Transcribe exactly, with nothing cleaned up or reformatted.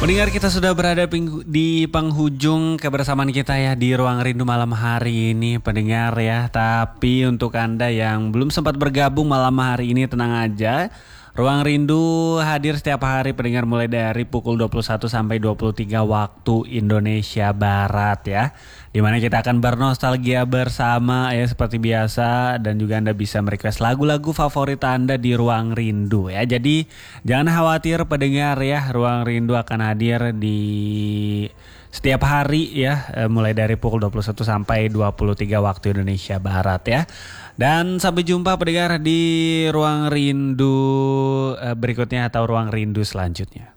Pendengar, kita sudah berada di penghujung kebersamaan kita ya di Ruang Rindu malam hari ini, pendengar ya. Tapi untuk Anda yang belum sempat bergabung malam hari ini, tenang aja. Ruang Rindu hadir setiap hari, pendengar, mulai dari pukul dua puluh satu sampai dua puluh tiga waktu Indonesia Barat ya. Dimana kita akan bernostalgia bersama ya seperti biasa. Dan juga Anda bisa merequest lagu-lagu favorit Anda di Ruang Rindu ya. Jadi jangan khawatir pendengar ya, Ruang Rindu akan hadir di setiap hari ya, mulai dari pukul dua puluh satu sampai dua puluh tiga waktu Indonesia Barat ya. Dan sampai jumpa pendengar di Ruang Rindu berikutnya atau Ruang Rindu selanjutnya.